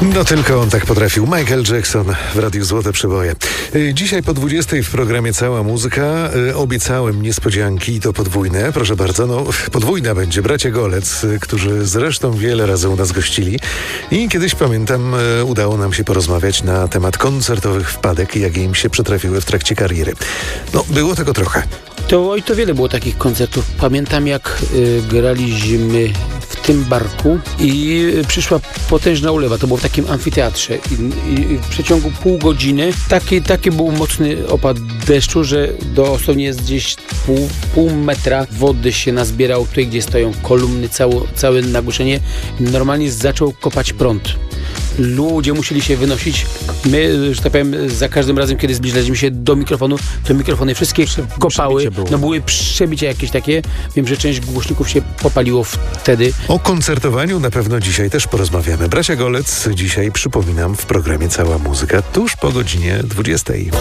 No tylko on tak potrafił. Michael Jackson w Radiu Złote Przeboje. Dzisiaj po 20 w programie Cała Muzyka. Obiecałem niespodzianki i to podwójne. Proszę bardzo, podwójna będzie. Bracia Golec, którzy zresztą wiele razy u nas gościli. I kiedyś, pamiętam, udało nam się porozmawiać na temat koncertowych wpadek, jakie im się przytrafiły w trakcie kariery. Było tego trochę. To wiele było takich koncertów. Pamiętam, jak graliśmy w tym barku i przyszła potężna ulewa. To było w takim amfiteatrze i w przeciągu pół godziny taki był mocny opad deszczu, że dosłownie jest gdzieś pół metra wody się nazbierało tutaj, gdzie stoją kolumny, całe nagłośnienie. Normalnie zaczął kopać prąd. Ludzie musieli się wynosić. My, że tak powiem, za każdym razem, kiedy zbliżaliśmy się do mikrofonu, to mikrofony wszystkie kopały. Były przebicia jakieś takie. Wiem, że część głośników się popaliło wtedy. O koncertowaniu na pewno dzisiaj też porozmawiamy. Bracia Golec dzisiaj, przypominam, w programie Cała Muzyka tuż po godzinie 20.